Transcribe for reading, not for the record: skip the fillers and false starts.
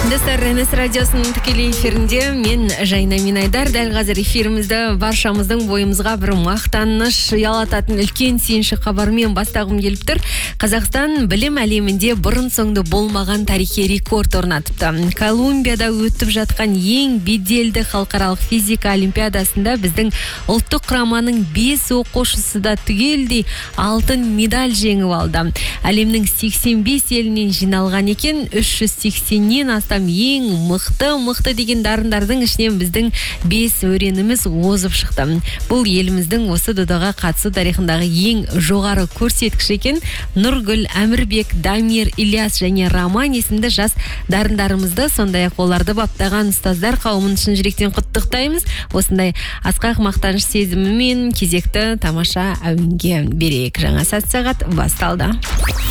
Достар, НС радиосының тікелей эфирінде мен Жайна Минайдар. Дәл қазір эфирімізді баршамыздың бойымызға бір мақтаныш ұялататын үлкен сүйінші хабармен бастағым келіп тұр. Қазақстан білім әлемінде бұрын соңды болмаған тарихи рекорд орнатыпты. Колумбияда өтіп жатқан ең беделді халықаралық физика олимпиадасында біздің ұлттық құраманың 5 оқушысы да түгелдей алтын медаль жеңіп алды. Әлемнің 85 елінен жиналған екен, 380-нен астам ең мықты деген дарындардың ішінен біздің 5 өреніміз озып шықты. Бұл еліміздің осы додаға қатысу тарихындағы ең жоғары көрсеткіш екен. Нұргүл, Әмірбек, Дамир, Ильяс және Роман есімді жас дарындарымызды, сондай-ақ оларды баптаған ұстаздар қауымын шын жүректен құттықтаймыз. Осындай асқақ мақтаныш сезімімен кезекті тамаша әуенге берейік. Жаңа сағат басталды.